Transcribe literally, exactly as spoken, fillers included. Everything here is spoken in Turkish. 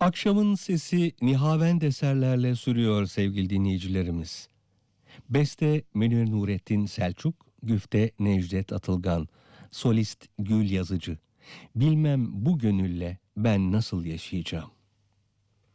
Akşamın sesi nihavend eserlerle sürüyor sevgili dinleyicilerimiz. Beste Münir Nurettin Selçuk, güfte Necdet Atılgan, solist Gül Yazıcı. Bilmem bu gönülle ben nasıl yaşayacağım.